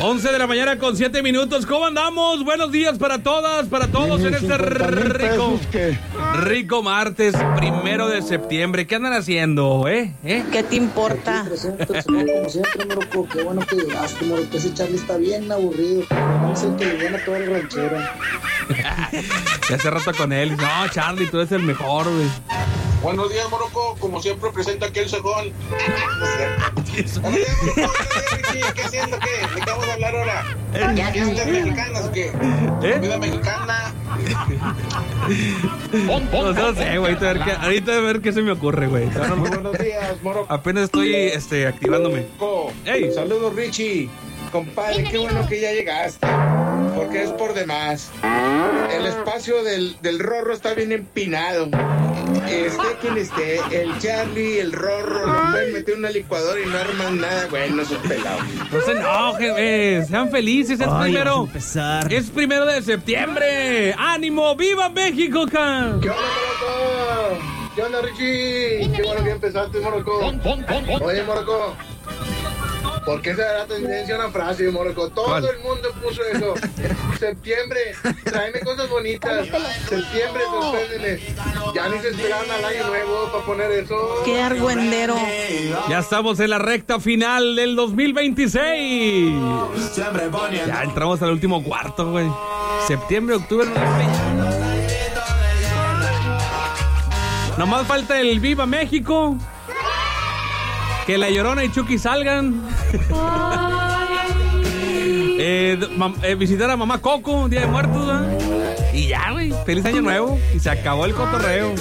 11 de la mañana con 7 minutos. ¿Cómo andamos? Buenos días para todas, para todos en este rico martes, 1 de septiembre. ¿Qué andan haciendo, ¿Qué te importa? Como siempre, Moroco, qué bueno que llegaste, Moroco. Ese Charlie está bien aburrido. No sé que le viene a todo el ranchero. Ya hace rato con él. No, Charlie, tú eres el mejor, güey. Buenos días, Moroco. Como siempre, presenta aquí el cejón. Buenos días, Moroco. ¿Qué haciendo? ¿Qué? ¿De qué vamos a hablar ahora? ¿Fiestas mexicanas o qué? ¿Comida mexicana? No sé, güey. Ahorita a ver qué se me ocurre, güey. Muy buenos días, Moroco. Apenas estoy activándome. Hey. Saludos, Richie. Compadre, qué bueno que ya llegaste. Porque es por demás. El espacio del Rorro está bien empinado. Esté quien esté, el Charlie, el Rorro, lo pueden meter en una licuadora y no arman nada. Bueno, son pelados. No se enojen, güey. Sean felices. Es primero. Es 1 de septiembre. ¡Ánimo! ¡Viva México, can! ¿Qué onda, Moroco? ¿Qué onda, Richie? Qué bueno que empezaste, Moroco. Oye, Moroco, ¿por qué se da la tendencia a una frase, Moroco? Todo ¿Cuál? el mundo puso eso. Septiembre, tráeme cosas bonitas. Septiembre, sorpréndeme. Ya ni se esperaban al año nuevo para poner eso. ¡Qué argüendero! Ya estamos en la recta final del 2026. Ya entramos al último cuarto, güey. Septiembre, octubre, noviembre. Nomás falta el Viva México. Que La Llorona y Chucky salgan. Visitar a mamá Coco, Día de Muertos, ¿verdad? Y ya, güey. Feliz año nuevo. Y se acabó el cotorreo.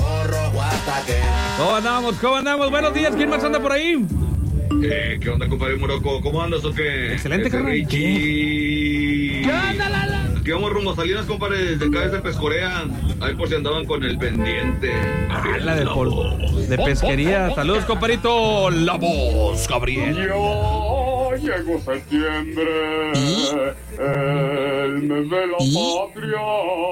¿Cómo andamos? Buenos días. ¿Quién más anda por ahí? ¿Qué onda, compadre Moroco? ¿Cómo andas o qué? Excelente, carnal. Richie. ¿Qué onda, Lala? Aquí vamos rumbo a Salinas, compadre, desde acá desde Pescorea. Ahí por si andaban con el pendiente. La de pesquería. Saludos, compadrito. La voz, Gabriel. Ya llegó septiembre, el mes de la patria,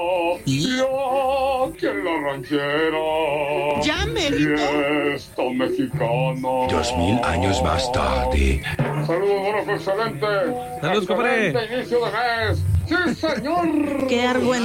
y aquí en la ranchera, ¡Ya, Melito! fiesta mexicana. 2000 años más tarde. Saludos, Moroco, excelente. Saludos, compadre. Excelente inicio de mes. ¡Sí, señor! ¡Qué argüendero!